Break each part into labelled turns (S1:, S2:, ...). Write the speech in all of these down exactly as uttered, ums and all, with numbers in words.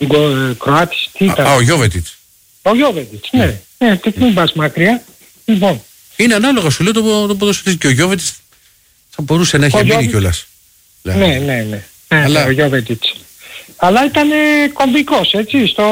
S1: Κροάτης, τι ήταν.
S2: Α, ο Γιώβετιτς.
S1: Ο Γιώβετιτς, ναι. Ναι, και μην πας μακριά. Λοιπόν.
S2: Είναι ανάλογα, σου λέω το, το ποδοσφαιριστή. Και ο Γιώβετιτς θα μπορούσε να έχει μείνει κιόλας.
S1: Ναι, ναι, ναι. ναι.
S2: Αλλά...
S1: ο Γιώβετιτς. Αλλά ήταν κομβικός, έτσι, στο,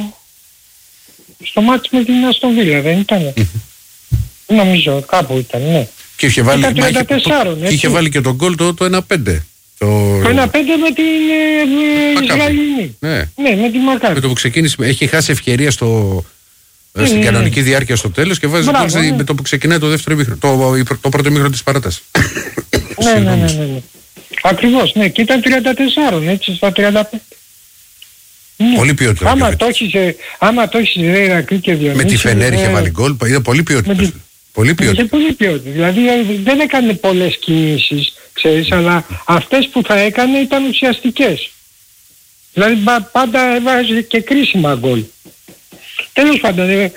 S1: στο μάτς με την Αστον Βίλα, δεν ήταν. Νομίζω, κάπου ήταν, ναι.
S2: Και είχε βάλει,
S1: ήταν τριάντα τέσσερα,
S2: το, είχε βάλει και τον γκολ το, το ένα πέντε. Το,
S1: το ένα πέντε με την ε, Ισραηλινή.
S2: Ναι.
S1: ναι, με την Μακάβη.
S2: Με το που ξεκίνησε, έχει χάσει ευκαιρία στο, mm. στην κανονική διάρκεια στο τέλος και βάζει γκολ ναι. με το που ξεκινάει το δεύτερο ημίχρονο, το, το πρώτο ημίχρονο της παράτασης.
S1: ναι, ναι, ναι, ναι, ναι. Ακριβώς, ναι, και ήταν τριάντα τέσσερα, έτσι, στα τριάντα πέντε. Ναι.
S2: Πολύ ποιότητα.
S1: Άμα το έχεις, άμα το έχεις ρε Ηρακλή και Διονύση.
S2: Με τη Φενέρ είχε βάλει γκολ, είναι πολύ ποιότητα. Τη... Πολύ ποιότητα.
S1: Είναι πολύ ποιότητα. Δηλαδή δεν έκανε πολλές κινήσεις, ξέρεις, αλλά αυτές που θα έκανε ήταν ουσιαστικές. Δηλαδή πάντα έβαζε και κρίσιμα γκολ. Τέλος πάντων, ε,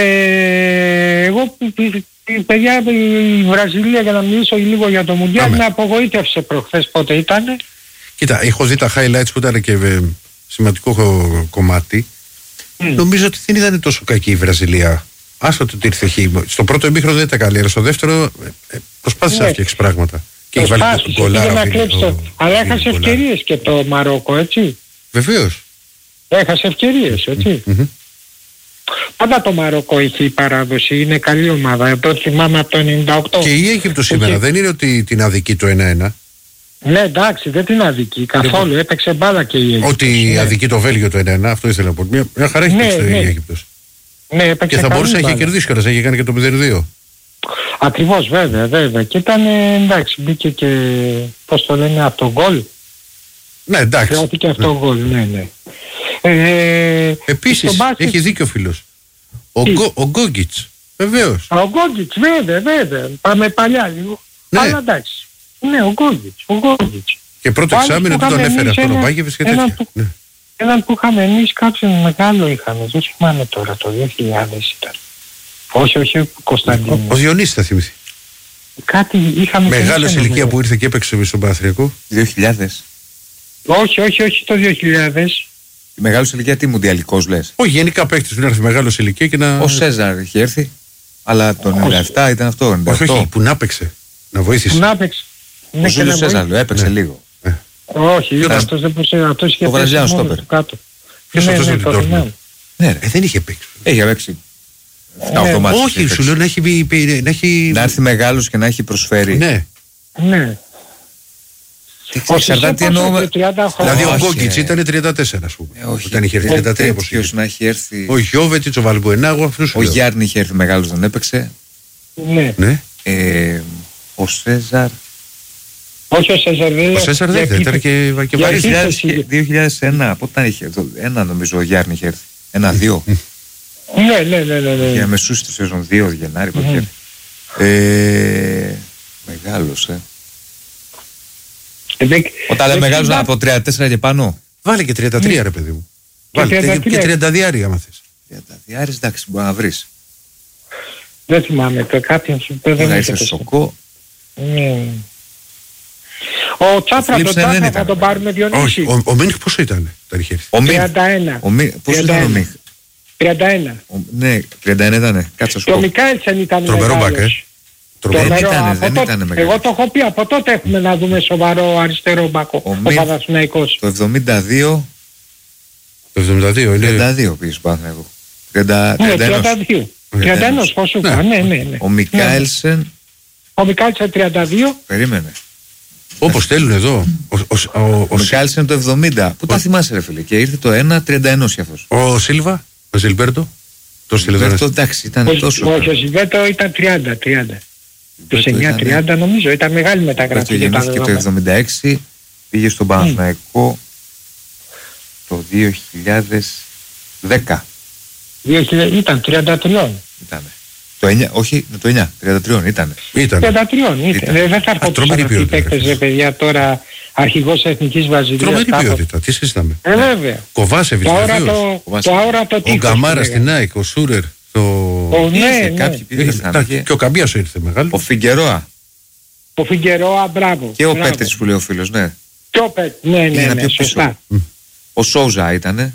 S1: ε, εγώ παιδιά η Βραζιλία, για να μιλήσω λίγο για το Μουντιάλ, με απογοήτευσε προχθές πότε ήτανε.
S2: Κοίτα, έχω δει τα highlights που ήταν και ε, σημαντικό κομμάτι. Mm. Νομίζω ότι δεν ήταν τόσο κακή η Βραζιλία. Άσχετο το ότι ήρθε εκεί. Στο πρώτο ημίχρονο δεν ήταν καλή, αλλά στο δεύτερο ε, προσπάθησε ναι. να φτιάξει πράγματα. Και έχει βάλει τον γκολάρα.
S1: Αλλά έχασε ευκαιρίες και το Μαρόκο, έτσι.
S2: Βεβαίως.
S1: Έχασε ευκαιρίες, έτσι.
S2: Mm-hmm.
S1: Πάντα το Μαρόκο έχει η παράδοση, είναι καλή ομάδα. Εδώ θυμάμαι από το ενενήντα οκτώ.
S2: Και η Αίγυπτος σήμερα και... δεν είναι ότι την αδικεί το ένα ένα.
S1: Ναι, εντάξει, δεν την αδικεί καθόλου. Λοιπόν, έπαιξε μπάλα και η Αίγυπτος.
S2: Ότι ναι. αδικεί το Βέλγιο το ένα ένα, αυτό ήθελα να πω. Μια, μια χαρά έχει ναι, παίξει ναι. η Αίγυπτος.
S1: Ναι,
S2: και θα μπορούσε να έχει κερδίσει κιόλας, έχει κάνει και το μηδέν δύο.
S1: Ακριβώς, βέβαια, βέβαια. Και ήταν εντάξει, μπήκε και πώς το λένε, από τον γκολ.
S2: Ναι, εντάξει.
S1: Χρειάστηκε αυτό το γκολ, ναι, ναι. Ε,
S2: Επίσης, μπάσκετ... έχει δίκιο ο φίλος. Ο, Γκο, ο Γκόγκιτς, βεβαίως.
S1: Ο Γκόγκιτς, βέβαια, βέβαια. Πάμε παλιά λίγο. Ναι. Αλλά εντάξει. Ναι, ο Γκόγκιτς, ο Γκόγκιτς.
S2: Και πρώτο εξάμηνο του τον έφερε αυτό, ο Μπάκεβης και τέτοια.
S1: Που, ναι. Έναν που είχαμε εμείς κάποιον μεγάλο είχαμε, δεν θυμάμαι τώρα, το δύο χιλιάδες ήταν. Όχι, όχι, ο Κωνσταντίνος.
S2: Ο, ο Διονύσης θα θυμηθεί.
S1: Κάτι είχαμε...
S2: Μεγάλος ηλικία με... που ήρθε και έπαιξε στον Παναθηναϊκό.
S3: δύο χιλιάδες.
S1: Όχι, όχι, όχι το δύο χιλιάδες.
S3: Μεγάλος ηλικία τι, μουντιαλικός λες?
S2: Όχι, γενικά παίκτης, να έρθει μεγάλος ηλικία και να...
S3: Ο Σέζαρ είχε έρθει, αλλά το ενενήντα επτά ήταν αυτό, ενενήντα οκτώ.
S2: Όχι, όχι, που να παίξε, να βοήθησε.
S1: Που να παίξε.
S3: Ο Ζούλιος Σέζαρ έπαιξε ναι. λίγο.
S1: Ε. Όχι, αυτός δεν μπορούσε, αυτός είχε
S3: παίξει μόνο του
S1: κάτω.
S2: Ποιος αυτός με την Dortmund? Ναι, δεν είχε παίξει.
S3: Έχει παίξει.
S2: Όχι, σου λέω να έχει...
S3: Να έρθει μεγάλος και να έχει προσφέρει.
S2: Ναι.
S1: Ναι.
S3: Εξαρτάται τι εννοούμε.
S2: Δηλαδή ο Γκόγκιτς ήταν τριάντα τέσσερα, ας πούμε. Όταν είχε έρθει τριάντα τρία.
S3: Ποιος να έχει έρθει.
S2: Ο Γιώβετιτς, ο Βαλμπουενά, αυτούς.
S3: Ο Γιάννη είχε έρθει μεγάλος, δεν έπαιξε.
S1: Ναι.
S3: Ο Σέζαρ.
S1: Όχι ο Σέζαρ δεν.
S2: Ο Σέζαρ δεν ήταν και βαρύς.
S3: δύο χιλιάδες ένα, από όταν είχε. Ένα νομίζω ο Γιάννη είχε έρθει. Ένα, δύο.
S1: Ναι, ναι, ναι, ναι.
S3: Για μεσούς τη σεζόν δύο Γενάρη. Μεγάλος, ε. Όταν λέει μεγάλος από τριάντα τέσσερα και πάνω.
S2: Βάλε και τριάντα τρία ρε παιδί μου. Βάλε και τριάντα διάρκεια άμα θες.
S3: τριάντα διάρκεια, εντάξει, μπορεί να βρεις.
S1: Δεν θυμάμαι, κάποιον σου πει δεν
S3: ήρθε Σοκό.
S1: Ο Τσάπρα τον Τσάπρα θα τον πάρουμε Διονύση.
S2: Ο Μίνχ πόσο ήταν?
S1: τριάντα ένα.
S3: Πόσο ήταν ο Μίνχ?
S1: τριάντα ένα.
S3: Ναι, τριάντα ένα ήτανε. Κάτσε
S1: Και ο Μικάελσεν ήταν μεγάλος.
S3: Δεν ήτανε, δεν ήτανε μεγάλος.
S1: Εγώ το έχω πει, από τότε έχουμε να δούμε σοβαρό αριστερό μπακό. Ο Παναθηναϊκός.
S3: Το εβδομήντα δύο.
S2: Το εβδομήντα δύο είναι.
S3: τριάντα δύο πήγες Παναθηναϊκό.
S1: τριάντα δύο. τριάντα ένα πώς σου είπα, ναι, ναι.
S3: Ο Μικάελσεν.
S1: Ο Μικάελσεν τριάντα δύο.
S3: Περίμενε.
S2: Όπως στέλνουν εδώ.
S3: Ο Μικάελσεν το εβδομήντα. Πού τα θυμάσαι ρε φίλε? Και ήρθε το ένα τριάντα ένα κι αυτός.
S2: Ο Σίλβα, ο Ζιλμπέρτο. Το
S3: Ζιλμπέρτο εντάξει ήταν τόσο.
S1: Όχι, ο Ζιλμπέρτο ήταν τριάντα. Το εννιά τριάντα νομίζω, ήταν μεγάλη μεταγραφή.
S3: Γεννήθηκε το εβδομήντα έξι, πήγε στον Παναθηναϊκό το δύο χιλιάδες δέκα.
S1: Ήταν τριάντα τρία.
S3: Ήτανε. Το εννιά, όχι, το εννιά, τριάντα τρία ήτανε.
S1: τριάντα τρία ήταν. Δεν θα έρθω τους αυτοί παίκτες ρε παιδιά τώρα, αρχηγός Εθνικής Βραζιλίας.
S2: Τρομερή ποιότητα, τι συζητάμε.
S1: Ε, βέβαια.
S2: Κοβάσεβιτς βεβαίως.
S1: Το αόρατο τείχος.
S2: Ο Γκαμάρα στην ΑΕΚ, ο Σούρερ.
S1: Ο, ναι, ναι.
S2: Και ο Καμπίας ήρθε μεγάλο.
S3: Ο Φιγκερόα.
S1: Ο Φιγκερόα, μπράβο.
S3: Και ο Πέτρης που λέει ο φίλος, ναι.
S1: Και ο Πέτρης, ναι, ναι, ναι, σωστά.
S3: Ο Σόουζα ήτανε.